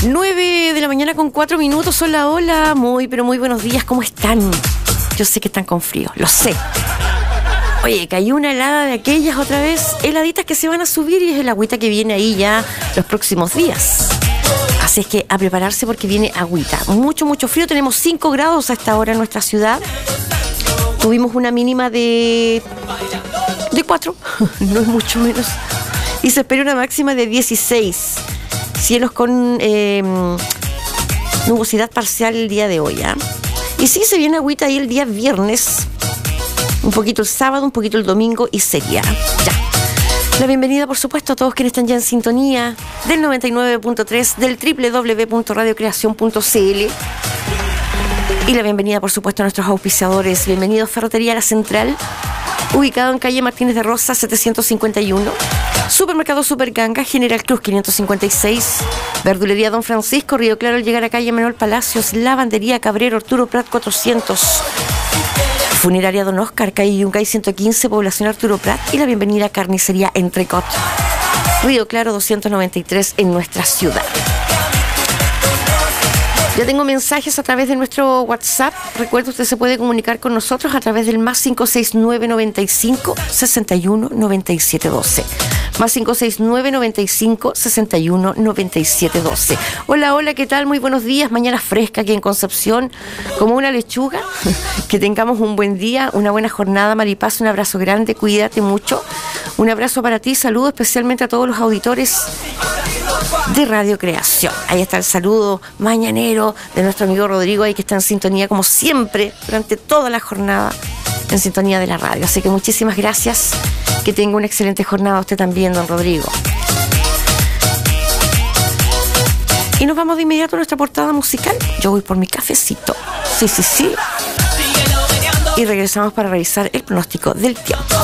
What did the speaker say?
9 de la mañana con 4 minutos. Hola, hola, muy pero muy buenos días, ¿cómo están? Yo sé que están con frío, lo sé. Oye, cayó una helada de aquellas otra vez, heladitas que se van a subir y es el agüita que viene ahí ya los próximos días. Así es que a prepararse porque viene agüita. Mucho frío, tenemos 5 grados a esta hora en nuestra ciudad. Tuvimos una mínima de 4, no es mucho menos. Y se espera una máxima de 16. Cielos con nubosidad parcial el día de hoy, ¿eh? Y sí, se viene agüita ahí el día viernes. Un poquito el sábado, un poquito el domingo y sería ya. La bienvenida, por supuesto, a todos quienes están ya en sintonía del 99.3, del www.radiocreacion.cl. Y la bienvenida, por supuesto, a nuestros auspiciadores. Bienvenidos Ferretería La Central, ubicado en calle Martínez de Rosa 751. Supermercado Superganga, General Cruz 556. Verdulería Don Francisco, Río Claro al llegar a calle Manuel Palacios. Lavandería Cabrero, Arturo Prat 400. Funeraria Don Oscar, calle Yungay 115, población Arturo Prat. Y la bienvenida Carnicería Entrecot, Río Claro 293 en nuestra ciudad. Ya tengo mensajes a través de nuestro WhatsApp. Recuerda, usted se puede comunicar con nosotros a través del más 569 95 61 97 12. Más 569 95 61 97 12. Hola, hola, ¿qué tal? Muy buenos días. Mañana fresca aquí en Concepción, como una lechuga. Que tengamos un buen día, una buena jornada, Maripaz. Un abrazo grande, cuídate mucho. Un abrazo para ti, saludo especialmente a todos los auditores de Radio Creación. Ahí está el saludo mañanero de nuestro amigo Rodrigo, ahí que está en sintonía como siempre durante toda la jornada, en sintonía de la radio. Así que muchísimas gracias, que tenga una excelente jornada usted también, don Rodrigo. Y nos vamos de inmediato a nuestra portada musical. Yo voy por mi cafecito, sí. Y regresamos para revisar el pronóstico del tiempo.